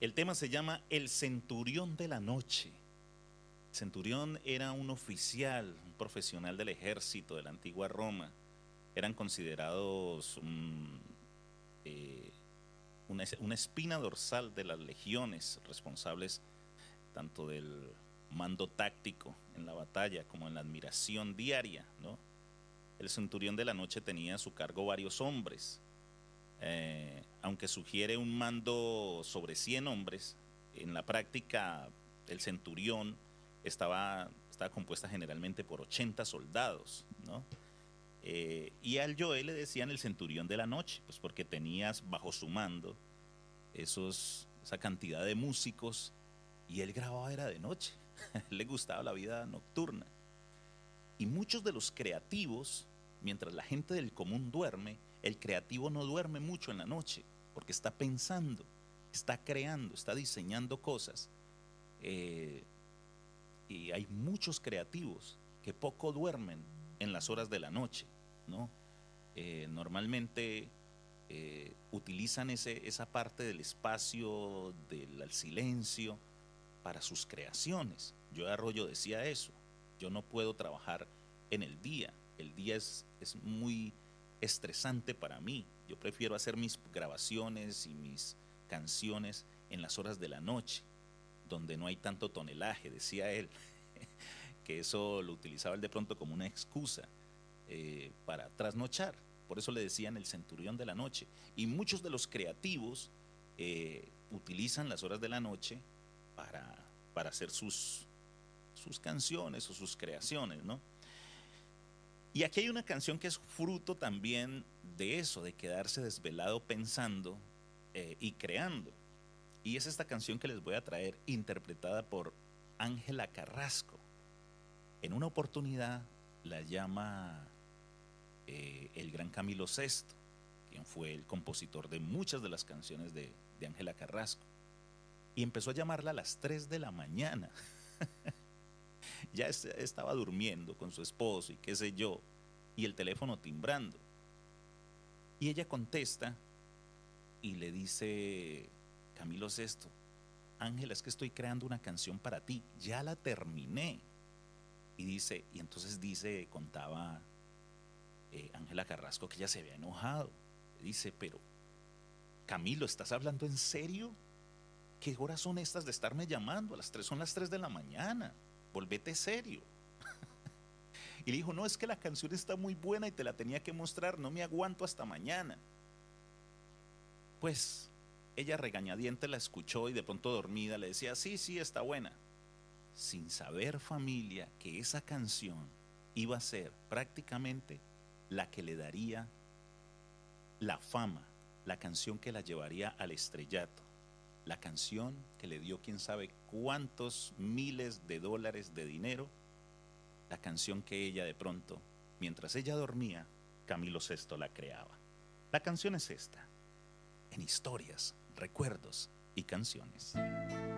El tema se llama El Centurión de la Noche. El centurión era un oficial, un profesional del ejército de la antigua Roma. Eran considerados eh, una espina dorsal de las legiones, responsables tanto del mando táctico en la batalla como en la admiración diaria, ¿no? El centurión de la noche tenía a su cargo varios hombres. Aunque sugiere un mando sobre 100 hombres, en la práctica el centurión estaba compuesta generalmente por 80 soldados, ¿no? Y al Joel le decían el centurión de la noche, pues porque tenías bajo su mando esa cantidad de músicos y él grababa era de noche. Le gustaba la vida nocturna. Y muchos de los creativos, mientras la gente del común duerme, el creativo no duerme mucho en la noche, porque está pensando, está creando, está diseñando cosas. Eh, y hay muchos creativos que poco duermen en las horas de la noche, ¿no? Normalmente utilizan esa parte del espacio, del silencio, para sus creaciones. Yo Arroyo decía eso, yo no puedo trabajar en el día es muy estresante para mí, yo prefiero hacer mis grabaciones y mis canciones en las horas de la noche, donde no hay tanto tonelaje, decía él, que eso lo utilizaba él de pronto como una excusa para trasnochar. Por eso le decían el centurión de la noche. Y muchos de los creativos utilizan las horas de la noche para, para hacer sus canciones o sus creaciones, ¿no? Y aquí hay una canción que es fruto también de eso, de quedarse desvelado pensando y creando. Y es esta canción que les voy a traer, interpretada por Ángela Carrasco. En una oportunidad la llama el gran Camilo Sesto, quien fue el compositor de muchas de las canciones de Ángela Carrasco. Y empezó a llamarla a las 3 de la mañana. Ya estaba durmiendo con su esposo y qué sé yo, y el teléfono timbrando. Y ella contesta y le dice, Camilo Sesto, Ángela, es que estoy creando una canción para ti, ya la terminé. Y entonces contaba Ángela Carrasco que ella se había enojado. Dice, pero Camilo, ¿estás hablando en serio? ¿Qué horas son estas de estarme llamando? A las 3 son las 3 de la mañana. Volvete serio. Y le dijo, no, es que la canción está muy buena y te la tenía que mostrar, no me aguanto hasta mañana. Pues ella regañadiente la escuchó y de pronto dormida le decía, sí, sí, está buena. Sin saber, familia, que esa canción iba a ser prácticamente la que le daría la fama, la canción que la llevaría al estrellato, la canción que le dio quién sabe cuántos miles de dólares de dinero, la canción que ella de pronto, mientras ella dormía, Camilo Sesto la creaba. La canción es esta, en historias, recuerdos y canciones.